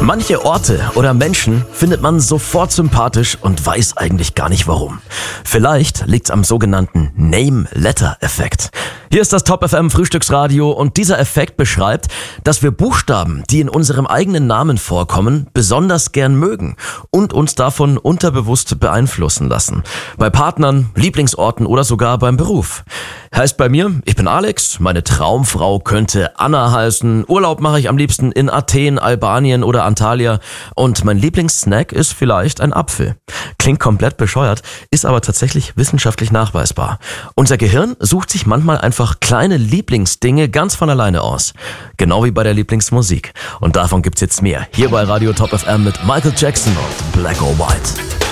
Manche Orte oder Menschen findet man sofort sympathisch und weiß eigentlich gar nicht warum. Vielleicht liegt's am sogenannten Name-Letter-Effekt. Hier ist das Top FM Frühstücksradio und dieser Effekt beschreibt, dass wir Buchstaben, die in unserem eigenen Namen vorkommen, besonders gern mögen und uns davon unterbewusst beeinflussen lassen. Bei Partnern, Lieblingsorten oder sogar beim Beruf. Heißt bei mir, ich bin Alex, meine Traumfrau könnte Anna heißen, Urlaub mache ich am liebsten in Athen, Albanien oder Antalya und mein Lieblingssnack ist vielleicht ein Apfel. Klingt komplett bescheuert, ist aber tatsächlich wissenschaftlich nachweisbar. Unser Gehirn sucht sich manchmal einfach kleine Lieblingsdinge ganz von alleine aus. Genau wie bei der Lieblingsmusik. Und davon gibt's jetzt mehr. Hier bei Radio Top FM mit Michael Jackson und Black or White.